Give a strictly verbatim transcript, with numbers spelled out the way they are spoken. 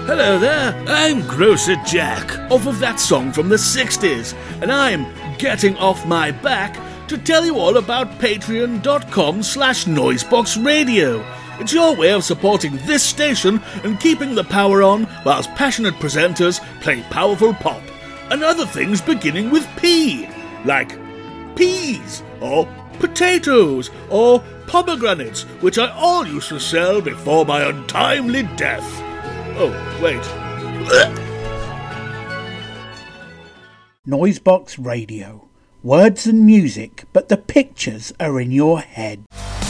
Hello there, I'm Grocer Jack, off of that song from the sixties, and I'm getting off my back to tell you all about patreon.com slash noiseboxradio. It's your way of supporting this station and keeping the power on whilst passionate presenters play powerful pop, and other things beginning with P, like peas, or potatoes, or pomegranates, which I all used to sell before my untimely death. Oh, wait. Noisebox Radio. Words and music, but the pictures are in your head.